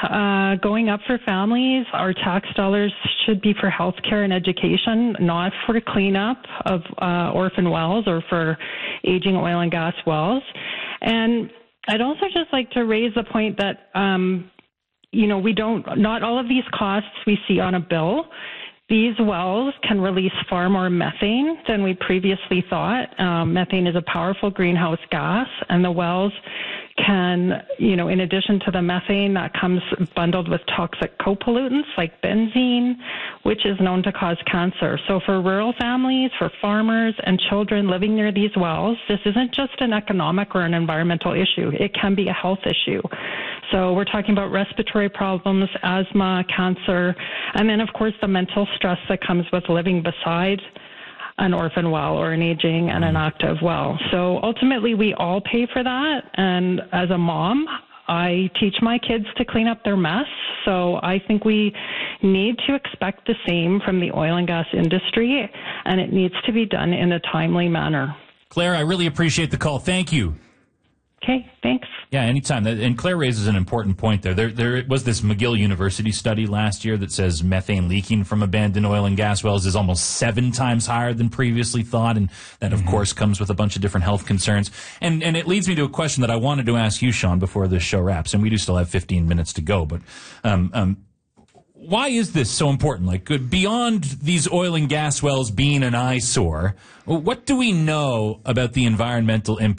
going up for families. Our tax dollars should be for healthcare and education, not for cleanup of orphan wells or for aging oil and gas wells. And I'd also just like to raise the point that, not all of these costs we see on a bill. These wells can release far more methane than we previously thought. Methane is a powerful greenhouse gas, and the wells can, in addition to the methane, that comes bundled with toxic co-pollutants like benzene, which is known to cause cancer. So for rural families, for farmers and children living near these wells, this isn't just an economic or an environmental issue. It can be a health issue. So we're talking about respiratory problems, asthma, cancer, and then, of course, the mental stress that comes with living beside an orphan well or an aging and an active well. So ultimately, we all pay for that. And as a mom, I teach my kids to clean up their mess. So I think we need to expect the same from the oil and gas industry, and it needs to be done in a timely manner. Claire, I really appreciate the call. Thank you. Okay, thanks. Yeah, anytime. And Claire raises an important point there. There was this McGill University study last year that says methane leaking from abandoned oil and gas wells is almost 7 times higher than previously thought, and that, of course, comes with a bunch of different health concerns. And it leads me to a question that I wanted to ask you, Sean, before this show wraps, and we do still have 15 minutes to go, but why is this so important? Like, beyond these oil and gas wells being an eyesore, what do we know about the environmental impact